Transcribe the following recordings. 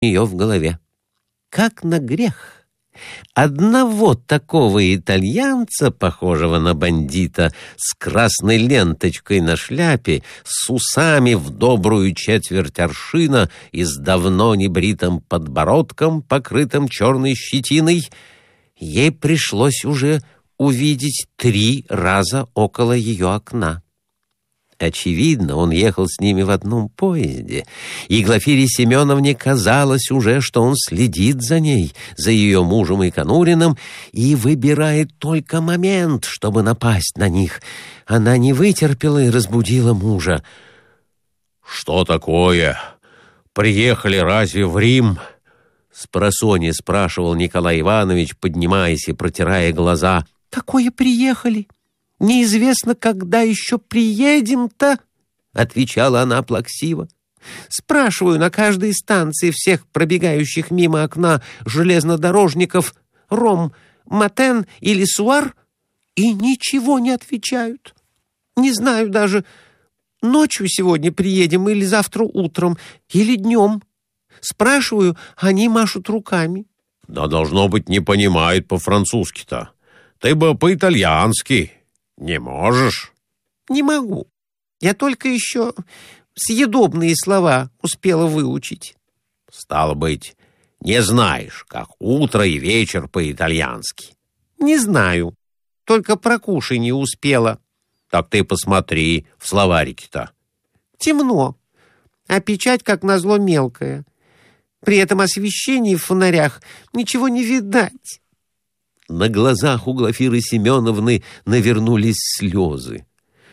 нее в голове. Как на грех! Одного такого итальянца, похожего на бандита, с красной ленточкой на шляпе, с усами в добрую четверть аршина и с давно небритым подбородком, покрытым черной щетиной, ей пришлось уже увидеть 3 раза около ее окна. Очевидно, он ехал с ними в одном поезде, и Глафире Семеновне казалось уже, что он следит за ней, за ее мужем и Конуриным, и выбирает только момент, чтобы напасть на них. Она не вытерпела и разбудила мужа. «Что такое? Приехали разве в Рим?» Спросонья спрашивал Николай Иванович, поднимаясь и протирая глаза. «Какое приехали? Неизвестно, когда еще приедем-то», — отвечала она плаксиво. «Спрашиваю на каждой станции всех пробегающих мимо окна железнодорожников Ром, Матен или Суар, и ничего не отвечают. Не знаю даже, ночью сегодня приедем или завтра утром, или днем. Спрашиваю, они машут руками». «Да, должно быть, не понимает по-французски-то. Ты бы по-итальянски. Не можешь?» «Не могу. Я только еще съедобные слова успела выучить». «Стало быть, не знаешь, как утро и вечер по-итальянски?» «Не знаю. Только про кушай не успела». «Так ты посмотри в словарике-то». «Темно, а печать, как назло, мелкая. При этом освещении в фонарях ничего не видать». На глазах у Глафиры Семеновны навернулись слезы.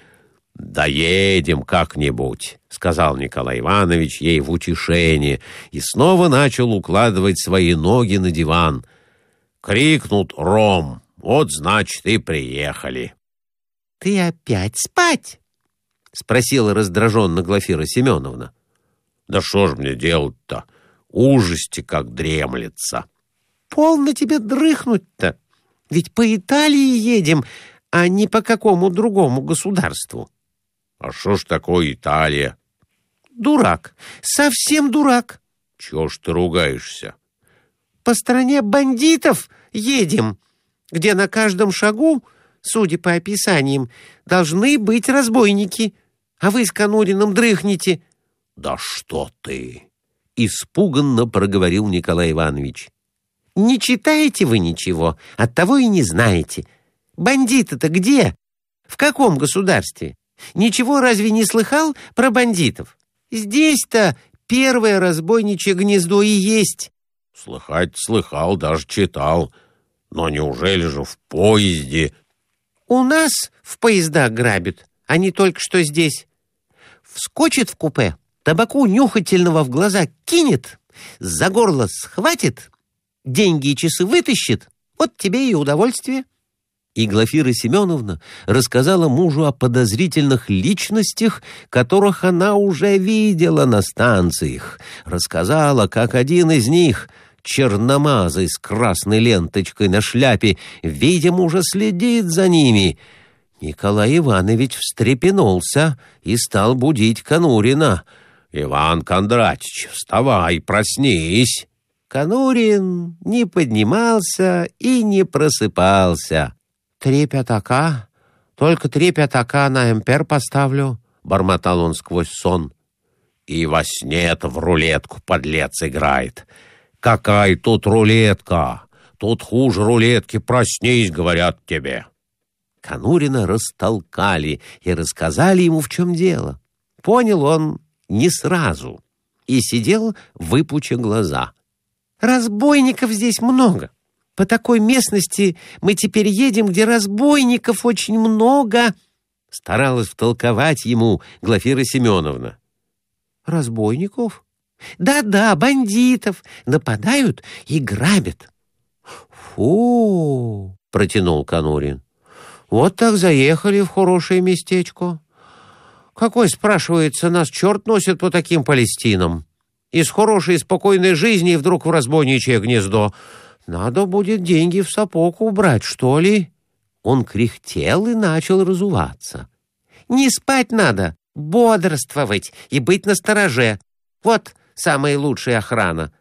«Доедем как-нибудь», — сказал Николай Иванович ей в утешение и снова начал укладывать свои ноги на диван. Крикнут «Ром!» Вот, значит, и приехали. «Ты опять спать?» — спросила раздраженно Глафира Семеновна. «Да что ж мне делать-то? Ужасти как дремлется». «Полно тебе дрыхнуть-то. Ведь по Италии едем, а не по какому другому государству». «А что ж такое Италия?» «Дурак. Совсем дурак». «Чего ж ты ругаешься?» «По стране бандитов едем, где на каждом шагу, судя по описаниям, должны быть разбойники, а вы с Конуриным дрыхнете». «Да что ты!» — испуганно проговорил Николай Иванович. «Не читаете вы ничего, оттого и не знаете. Бандиты-то где? В каком государстве? Ничего разве не слыхал про бандитов? Здесь-то первое разбойничье гнездо и есть». «Слыхать слыхал, даже читал. Но неужели же в поезде?» «У нас в поездах грабят, а не только что здесь. Вскочит в купе, табаку нюхательного в глаза кинет, за горло схватит, деньги и часы вытащит, вот тебе и удовольствие». И Глафира Семеновна рассказала мужу о подозрительных личностях, которых она уже видела на станциях. Рассказала, как один из них, черномазый с красной ленточкой на шляпе, видимо, уже следит за ними. Николай Иванович встрепенулся и стал будить Конурина. «Иван Кондратич, вставай, проснись!» Конурин не поднимался и не просыпался. «3 пятака, только 3 пятака на эмпер поставлю», — бормотал он сквозь сон. «И во сне-то в рулетку подлец играет. Какая тут рулетка? Тут хуже рулетки, проснись, говорят тебе». Конурина растолкали и рассказали ему, в чем дело. Понял он не сразу и сидел, выпуча глаза. «Разбойников здесь много. По такой местности мы теперь едем, где разбойников очень много», — старалась втолковать ему Глафира Семеновна. «Разбойников? Да-да, бандитов. Нападают и грабят». «Фу!» — протянул Конурин. «Вот так заехали в хорошее местечко. Какой, спрашивается, нас черт носит по таким Палестинам? Из хорошей и спокойной жизни вдруг в разбойничье гнездо. Надо будет деньги в сапог убрать, что ли?» Он кряхтел и начал разуваться. «Не спать надо, бодрствовать и быть настороже. Вот самая лучшая охрана.